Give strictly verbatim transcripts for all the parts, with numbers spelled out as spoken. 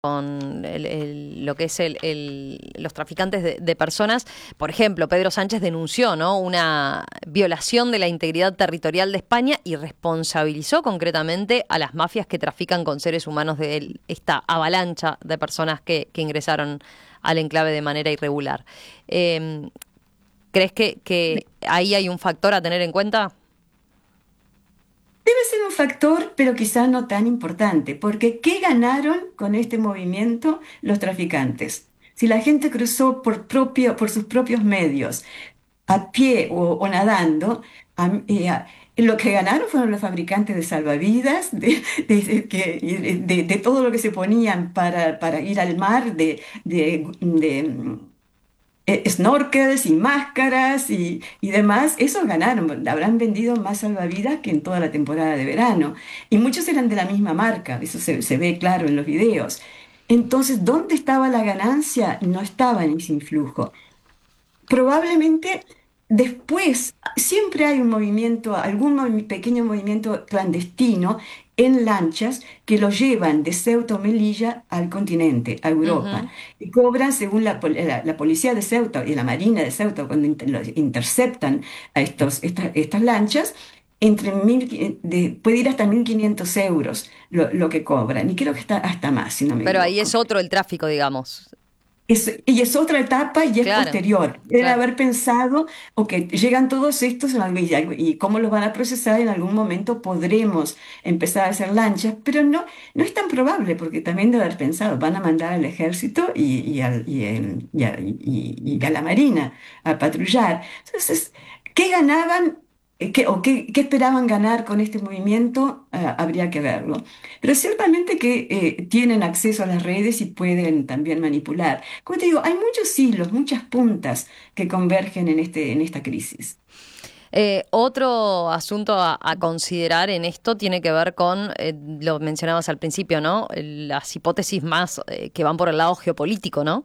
con el, el, lo que es el, el, los traficantes de, de personas. Por ejemplo, Pedro Sánchez denunció, ¿no?, una violación de la integridad territorial de España y responsabilizó concretamente a las mafias que trafican con seres humanos de él, esta avalancha de personas que, que ingresaron al enclave de manera irregular. Eh, ¿Crees que, que ahí hay un factor a tener en cuenta? Debe ser un factor, pero quizás no tan importante, porque ¿qué ganaron con este movimiento los traficantes? Si la gente cruzó por, propio, por sus propios medios, a pie o, o nadando, a- eh, a- lo que ganaron fueron los fabricantes de salvavidas, de, de- de que- de- de todo lo que se ponían para, para ir al mar, de, de- de, eh, snorkels y máscaras y, y demás. Esos ganaron, habrán vendido más salvavidas que en toda la temporada de verano. Y muchos eran de la misma marca, eso se, se ve claro en los videos. Entonces, ¿dónde estaba la ganancia? No estaba en ese influjo. Probablemente después siempre hay un movimiento, algún movi- pequeño movimiento clandestino en lanchas que lo llevan de Ceuta o Melilla al continente, a Europa, Ujú. y cobran según la, pol- la- la policía de Ceuta y la marina de Ceuta cuando inter- los interceptan a estos, estas, estas lanchas. Entre mil, qui- de- puede ir hasta mil quinientos euros lo, lo que cobran, y creo que está hasta más, si no me Pero ahí equivoco. es otro el tráfico, digamos. Es- y es otra etapa y es Claro, posterior. Deben claro. haber pensado, ok, llegan todos estos en algo- y, algo- y cómo los van a procesar, en algún momento podremos empezar a hacer lanchas, pero no, no es tan probable porque también debe haber pensado, van a mandar al ejército y, y al- y el- y a, y- y a la marina a patrullar. Entonces, ¿qué ganaban? eh, ¿Qué, o qué, qué esperaban ganar con este movimiento? Ah, habría que verlo. Pero ciertamente que eh, tienen acceso a las redes y pueden también manipular. Como te digo, hay muchos hilos, muchas puntas que convergen en este, en esta crisis. Eh, otro asunto a, a considerar en esto tiene que ver con, eh, lo mencionabas al principio, ¿no? Las hipótesis más eh, que van por el lado geopolítico, ¿no?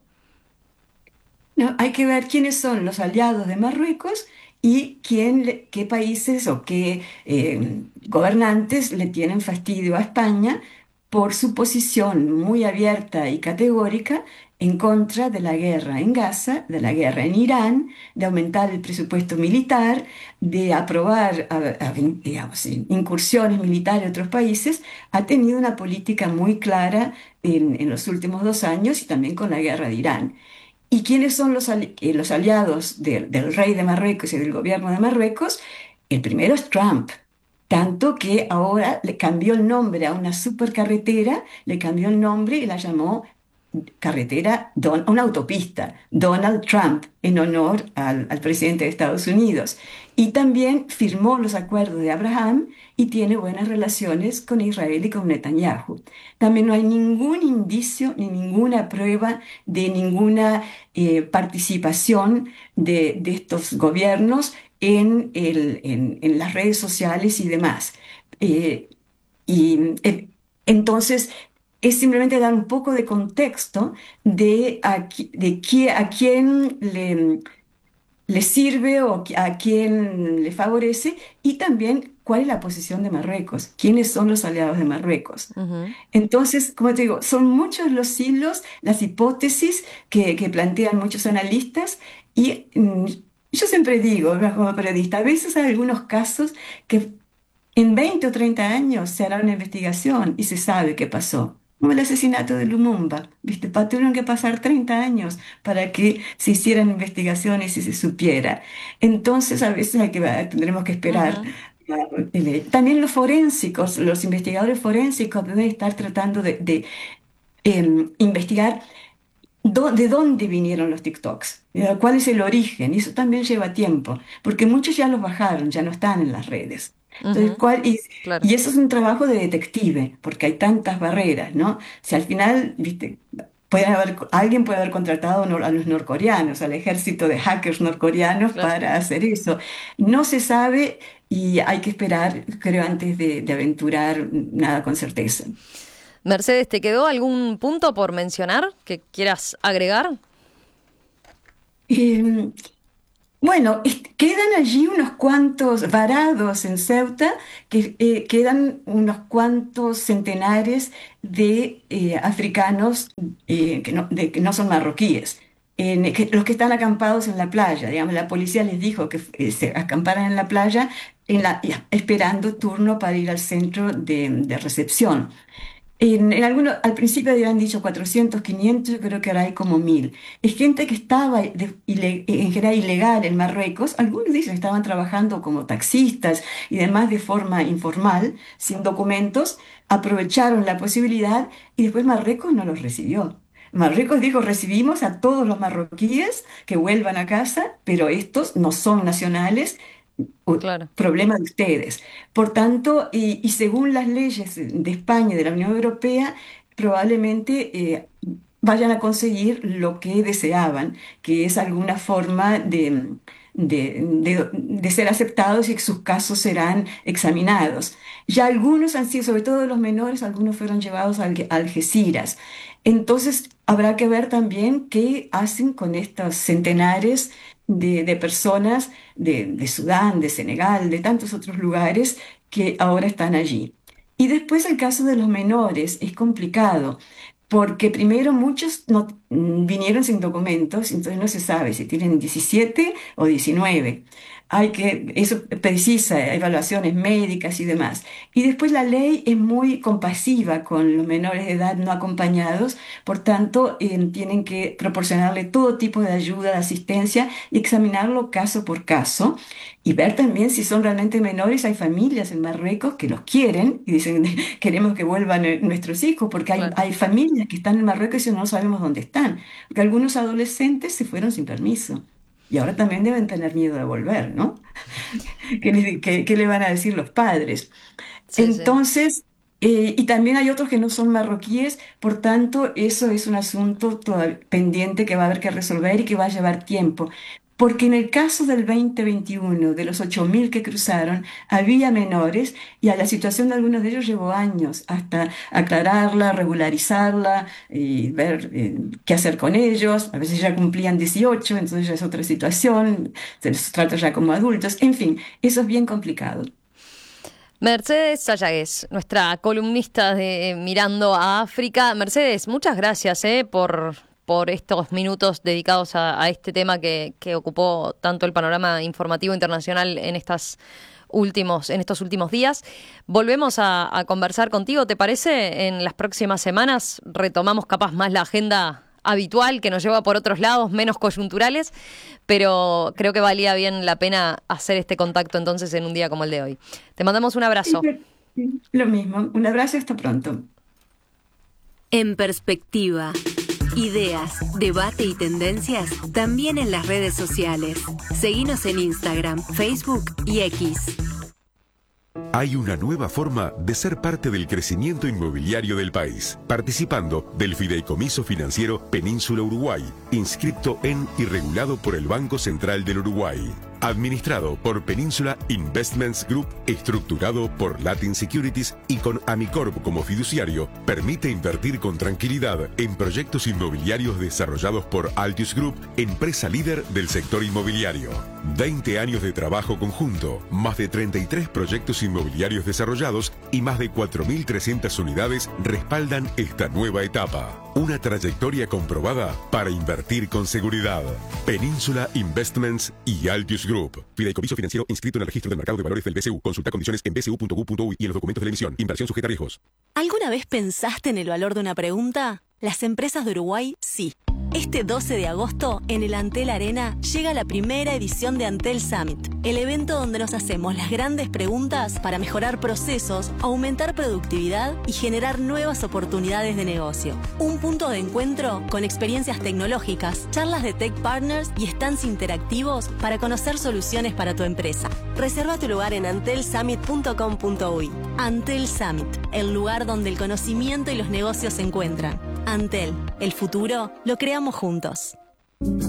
No, hay que ver quiénes son los aliados de Marruecos y quién, le- qué países o qué eh, gobernantes le tienen fastidio a España por su posición muy abierta y categórica en contra de la guerra en Gaza, de la guerra en Irán, de aumentar el presupuesto militar, de aprobar a- a- digamos, incursiones militares en otros países. Ha tenido una política muy clara en en los últimos dos años y también con la guerra de Irán. ¿Y quiénes son los, ali- eh, los aliados del del rey de Marruecos y del gobierno de Marruecos? El primero es Trump, tanto que ahora le cambió el nombre a una supercarretera, le cambió el nombre y la llamó carretera, Don- una autopista, Donald Trump, en honor al, al presidente de Estados Unidos. Y también firmó los acuerdos de Abraham y tiene buenas relaciones con Israel y con Netanyahu. También no hay ningún indicio ni ninguna prueba de ninguna eh, participación de, de estos gobiernos en, el- en- en las redes sociales y demás. Eh, y eh, entonces es simplemente dar un poco de contexto de a, qui- de qui- a quién le, le sirve o qui- a quién le favorece, y también cuál es la posición de Marruecos, quiénes son los aliados de Marruecos. Ujú. Entonces, como te digo, son muchos los hilos, las hipótesis que, que plantean muchos analistas, y mm, yo siempre digo, ¿verdad?, como periodista, a veces hay algunos casos que en veinte o treinta años se hará una investigación y se sabe qué pasó. Como el asesinato de Lumumba, ¿viste? Pa- Tuvieron que pasar treinta años para que se hicieran investigaciones y se supiera. Entonces, a veces hay que, tendremos que esperar. Ujú. Eh, También los forensicos, los investigadores forensicos deben estar tratando de, de, em, investigar dó- de dónde vinieron los TikToks, eh, cuál es el origen, y eso también lleva tiempo, porque muchos ya los bajaron, ya no están en las redes. Entonces, Ujú. ¿cuál y, Claro. y eso es un trabajo de detective, porque hay tantas barreras, ¿no? Si al final, viste, pueden haber, alguien puede haber contratado nor- a los norcoreanos, al ejército de hackers norcoreanos Claro. para hacer eso. No se sabe y hay que esperar, creo, antes de, de aventurar nada con certeza. Mercedes, ¿te quedó algún punto por mencionar que quieras agregar? Em, Bueno, est- quedan allí unos cuantos varados en Ceuta, que eh, quedan unos cuantos centenares de eh, africanos eh, que no, de- que no son marroquíes, en- que- los que están acampados en la playa. Digamos, la policía les dijo que eh, se acamparan en la playa en la- ya, esperando turno para ir al centro de de recepción. En, en algunos, al principio habían dicho cuatrocientos, quinientos, yo creo que ahora hay como mil. Es gente que estaba de- ile- en general ilegal en Marruecos. Algunos dicen que estaban trabajando como taxistas y demás de forma informal, sin documentos. Aprovecharon la posibilidad y después Marruecos no los recibió. Marruecos dijo, recibimos a todos los marroquíes que vuelvan a casa, pero estos no son nacionales, u- Claro. problema de ustedes. Por tanto, y, y según las leyes de España y de la Unión Europea, probablemente eh, vayan a conseguir lo que deseaban, que es alguna forma de, de- de- de ser aceptados y que sus casos serán examinados. Ya algunos han sido, sobre todo los menores, algunos fueron llevados a Alge- a Algeciras. Entonces, habrá que ver también qué hacen con estos centenares de, de personas de, de Sudán, de Senegal, de tantos otros lugares que ahora están allí. Y después el caso de los menores es complicado, porque primero muchos no, mm, vinieron sin documentos, entonces no se sabe si tienen diecisiete o diecinueve. Hay que, eso precisa evaluaciones médicas y demás. Y después la ley es muy compasiva con los menores de edad no acompañados, por tanto, eh, tienen que proporcionarle todo tipo de ayuda, de asistencia y examinarlo caso por caso y ver también si son realmente menores. Hay familias en Marruecos que los quieren y dicen, queremos que vuelvan eh, nuestros hijos, porque hay, Claro. hay familias que están en Marruecos y no sabemos dónde están, porque algunos adolescentes se fueron sin permiso. Y ahora también deben tener miedo de volver, ¿no? ¿Qué le, qué- qué le van a decir los padres? Sí, sí. Entonces, eh, y también hay otros que no son marroquíes, por tanto, eso es un asunto todav- pendiente que va a haber que resolver y que va a llevar tiempo. Porque en el caso del dos mil veintiuno, de los ocho mil que cruzaron, había menores y a la situación de algunos de ellos llevó años hasta aclararla, regularizarla y ver eh, qué hacer con ellos. A veces ya cumplían dieciocho, entonces ya es otra situación, se les trata ya como adultos. En fin, eso es bien complicado. Mercedes Sayagues, nuestra columnista de Mirando a África. Mercedes, muchas gracias eh, por, por estos minutos dedicados a, a este tema que, que ocupó tanto el panorama informativo internacional en estas últimos, en estos últimos días. Volvemos a, a conversar contigo, ¿te parece? En las próximas semanas retomamos capaz más la agenda habitual que nos lleva por otros lados, menos coyunturales, pero creo que valía bien la pena hacer este contacto entonces en un día como el de hoy. Te mandamos un Sí, abrazo. pero- sí, lo mismo. Un abrazo y hasta pronto. En perspectiva. Ideas, debate y tendencias también en las redes sociales. Seguinos en Instagram, Facebook y X. Hay una nueva forma de ser parte del crecimiento inmobiliario del país, participando del Fideicomiso Financiero Península Uruguay, inscripto en y regulado por el Banco Central del Uruguay. Administrado por Península Investments Group, estructurado por Latin Securities y con Amicorp como fiduciario, permite invertir con tranquilidad en proyectos inmobiliarios desarrollados por Altius Group, empresa líder del sector inmobiliario. veinte años de trabajo conjunto, más de treinta y tres proyectos inmobiliarios desarrollados y más de cuatro mil trescientas unidades respaldan esta nueva etapa. Una trayectoria comprobada para invertir con seguridad. Península Investments y Altius Group. Fideicomiso financiero inscrito en el registro del mercado de valores del B C U. Consulta condiciones en b c u punto gov punto u y en los documentos de la emisión. Inversión sujeta a riesgos. ¿Alguna vez pensaste en el valor de una pregunta? Las empresas de Uruguay, sí. Este doce de agosto, en el Antel Arena, llega la primera edición de Antel Summit, el evento donde nos hacemos las grandes preguntas para mejorar procesos, aumentar productividad y generar nuevas oportunidades de negocio. Un punto de encuentro con experiencias tecnológicas, charlas de tech partners y stands interactivos para conocer soluciones para tu empresa. Reserva tu lugar en antel summit punto com punto u y. Antel Summit, el lugar donde el conocimiento y los negocios se encuentran. Antel, el futuro lo creamos juntos.